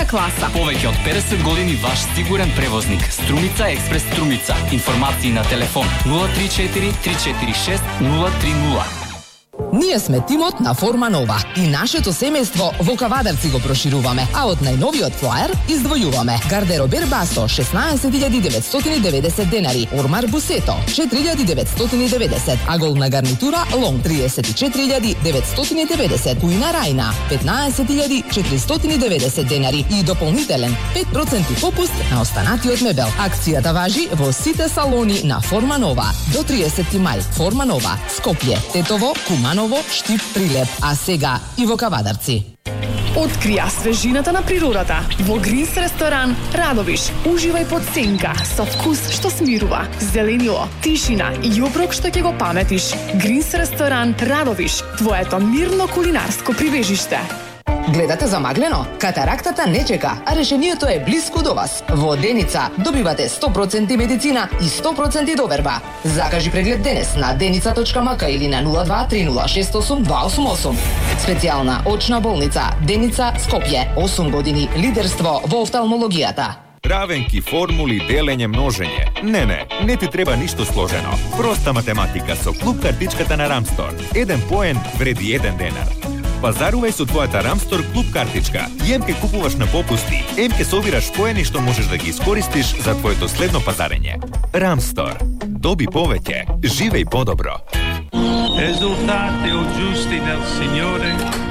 класа. Повеќе од 50 години ваш сигурен превозник. Струмица Експрес Струмица. Информации на телефон 034 346 030. Ние сме тимот на Форма Нова и нашето семејство во Кавадарци го прошируваме, а од најновиот флаер издвојуваме гардеробер Басо 16.990 денари, Ормар Бусето 4.990, а голна гарнитура Лонг 34.990, Куина Рајна 15.490 денари и дополнителен 5% попуст на останатиот мебел. Акцијата важи во сите салони на Форма Нова до 30 мај. Форма Нова, Скопје, Тетово, Куманово, Штип, Прилеп, а сега и во Кавадарци. Открија свежината на природата во Гринс ресторан Радовиш. Уживај под сенка со вкус што смирува, зеленило, тишина и оброк што ќе го паметиш. Гринс ресторан Радовиш, твоето мирно кулинарско прибежиште. Гледате замаглено? Катарактата не чека, а решението е близко до вас. Во Деница добивате 100% медицина и 100% доверба. Закажи преглед денес на denica.mk или на 0230682888. Специјална очна болница Деница, Скопје. 8 години лидерство во офталмологијата. Равенки, формули, делење, множење. Не ти треба ништо сложено. Проста математика со клуб картичката на Рамстор. 1 поен вреди 1 денар. Пазарувај со твојата Рамстор клуб картичка. Емке купуваш на попусти, емке собираш поени што можеш да ги искористиш за твоето следно пазарење. Рамстор. Доби повеќе, живеј подобро. Esultate o giusti nel Signore